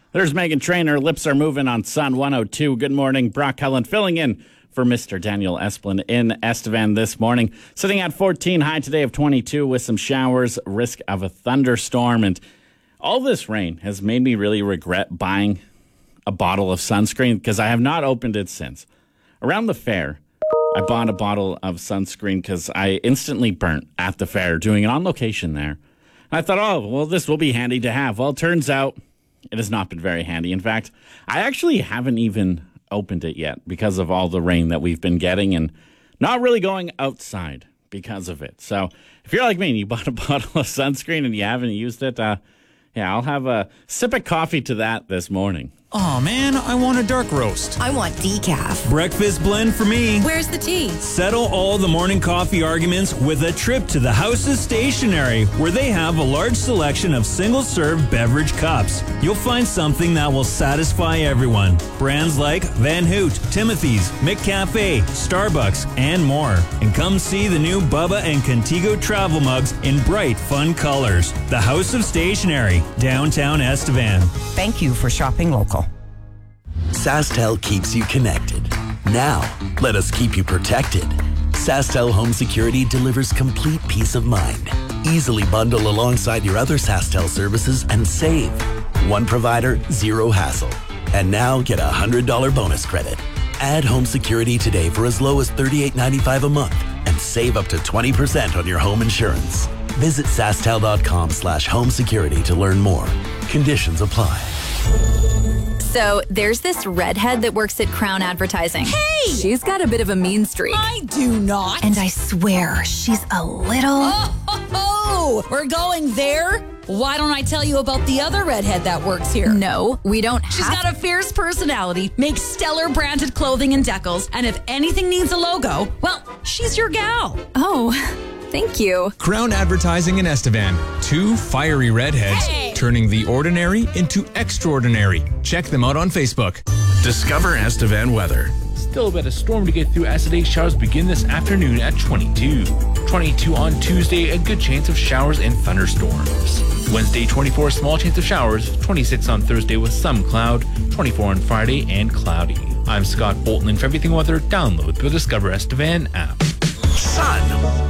There's Megan Trainor. Lips are moving on Sun 102. Good morning. Brock Cullen filling in for Mr. Daniel Esplin in Estevan this morning. Sitting at 14, high today of 22 with some showers, risk of a thunderstorm. And all this rain has made me really regret buying a bottle of sunscreen because I have not opened it since. Around the fair, I bought a bottle of sunscreen because I instantly burnt at the fair doing it on location there. And I thought, oh, well, this will be handy to have. Well, it turns out it has not been very handy. In fact, I actually haven't even opened it yet because of all the rain that we've been getting and not really going outside because of it. So if you're like me and you bought a bottle of sunscreen and you haven't used it, I'll have a sip of coffee to that this morning. Oh man, I want a dark roast. I want decaf. Breakfast blend for me. Where's the tea? Settle all the morning coffee arguments with a trip to the House of Stationery, where they have a large selection of single-serve beverage cups. You'll find something that will satisfy everyone. Brands like Van Hoot, Timothy's, McCafe, Starbucks, and more. And come see the new Bubba and Contigo travel mugs in bright, fun colors. The House of Stationery, downtown Estevan. Thank you for shopping local. SaskTel keeps you connected. Now, let us keep you protected. SaskTel Home Security delivers complete peace of mind. Easily bundle alongside your other SaskTel services and save. One provider, zero hassle. And now get a $100 bonus credit. Add home security today for as low as $38.95 a month and save up to 20% on your home insurance. Visit SaskTel.com/home security to learn more. Conditions apply. So there's this redhead that works at Crown Advertising. Hey! She's got a bit of a mean streak. I do not. And I swear, she's a little... Oh, we're going there? Why don't I tell you about the other redhead that works here? No, we don't have... She's got a fierce personality, makes stellar branded clothing and decals, and if anything needs a logo, well, she's your gal. Oh, thank you. Crown Advertising in Estevan. Two fiery redheads, turning the ordinary into extraordinary. Check them out on Facebook. Discover Estevan weather. Still a bit of storm to get through as today's showers begin this afternoon at 22. 22 on Tuesday, a good chance of showers and thunderstorms. Wednesday, 24, small chance of showers. 26 on Thursday with some cloud. 24 on Friday and cloudy. I'm Scott Bolton, and for everything weather, download the Discover Estevan app. Sun